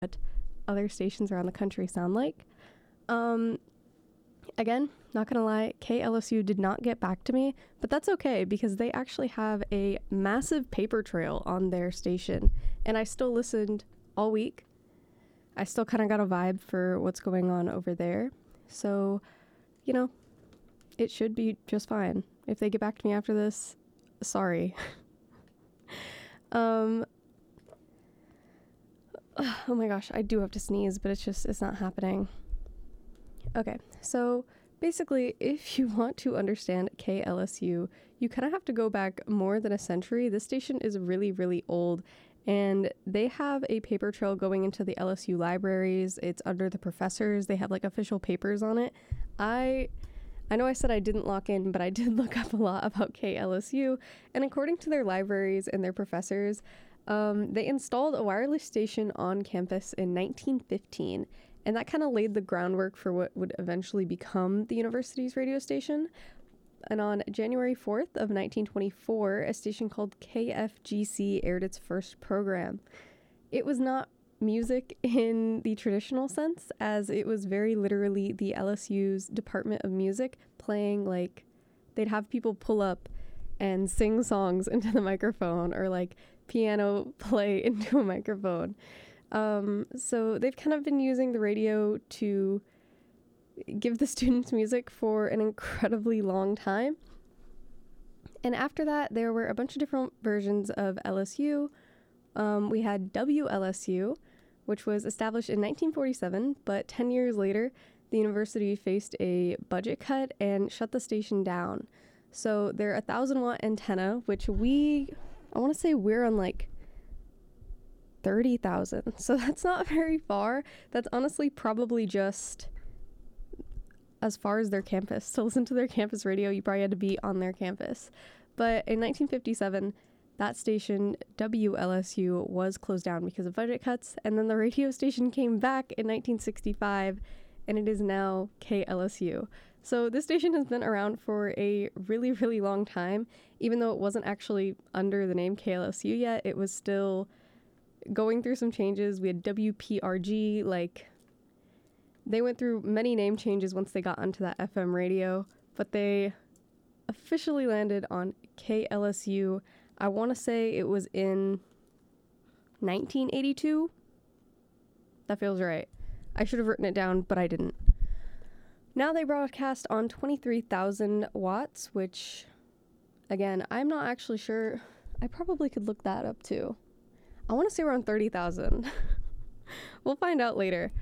other stations around the country sound like. Again, not gonna lie, KLSU did not get back to me, but that's okay because they actually have a massive paper trail on their station, and I still listened all week. I still kind of got a vibe for what's going on over there. So, you know, it should be just fine. If they get back to me after this, sorry. Oh my gosh, I do have to sneeze, but it's not happening. Okay, so basically, if you want to understand KLSU, you kind of have to go back more than a century. This station is really, really old, and they have a paper trail going into the LSU libraries. It's under the professors. They have like official papers on it. I know I said I didn't lock in, but I did look up a lot about KLSU, and according to their libraries and their professors, they installed a wireless station on campus in 1915, and that kind of laid the groundwork for what would eventually become the university's radio station. And on January 4th of 1924, a station called KFGC aired its first program. It was not music in the traditional sense, as it was very literally the LSU's Department of Music playing, like, they'd have people pull up and sing songs into the microphone, or like piano play into a microphone. So they've kind of been using the radio to give the students music for an incredibly long time. And after that, there were a bunch of different versions of LSU. We had WLSU, which was established in 1947, but 10 years later, the university faced a budget cut and shut the station down. So they're a 1,000-watt antenna, which I want to say we're on like 30,000. So that's not very far. That's honestly probably just as far as their campus. To listen to their campus radio, you probably had to be on their campus. But in 1957, that station, WLSU, was closed down because of budget cuts. And then the radio station came back in 1965, and it is now KLSU. So this station has been around for a really, really long time. Even though it wasn't actually under the name KLSU yet, it was still going through some changes. We had WPRG, like, they went through many name changes once they got onto that FM radio, but they officially landed on KLSU. I want to say it was in 1982. That feels right. I should have written it down, but I didn't. Now they broadcast on 23,000 watts, which, again, I'm not actually sure. I probably could look that up too. I want to say around 30,000. We'll find out later.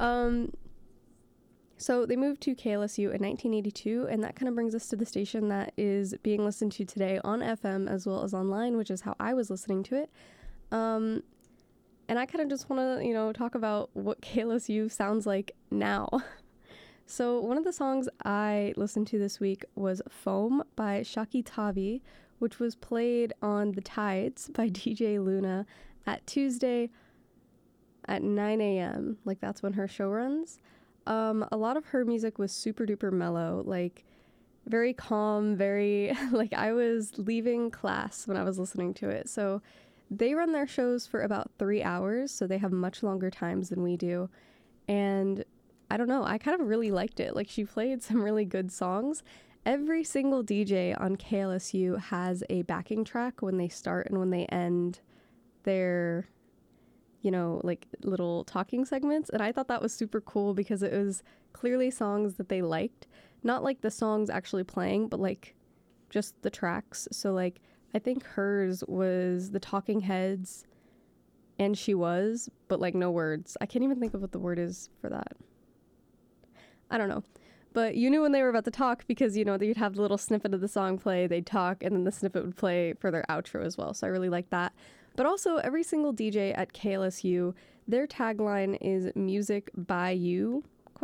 So they moved to KLSU in 1982, and that kind of brings us to the station that is being listened to today on FM as well as online, which is how I was listening to it. And I kind of just want to, talk about what KLSU sounds like now. So one of the songs I listened to this week was Foam by Shaki Tavi, which was played on The Tides by DJ Luna at Tuesday at 9 a.m. Like, that's when her show runs. A lot of her music was super duper mellow, like very calm, very like I was leaving class when I was listening to it. So they run their shows for about 3 hours, so they have much longer times than we do. And I don't know, I kind of really liked it. Like, she played some really good songs. Every single DJ on KLSU has a backing track when they start and when they end their, like, little talking segments. And I thought that was super cool because it was clearly songs that they liked. Not like the songs actually playing, but like just the tracks. So like, I think hers was The Talking Heads and She Was, but like no words. I can't even think of what the word is for that. I don't know. But you knew when they were about to talk because, you'd have the little snippet of the song play, they'd talk, and then the snippet would play for their outro as well. So I really like that. But also, every single DJ at KLSU, their tagline is music by you, ?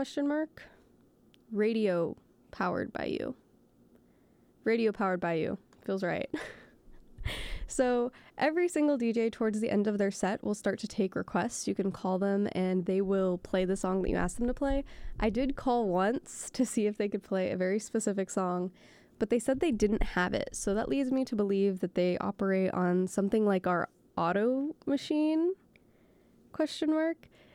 Radio powered by you. Radio powered by you. Feels right. So every single DJ towards the end of their set will start to take requests. You can call them and they will play the song that you asked them to play. I did call once to see if they could play a very specific song, but they said they didn't have it. So that leads me to believe that they operate on something like our auto machine ?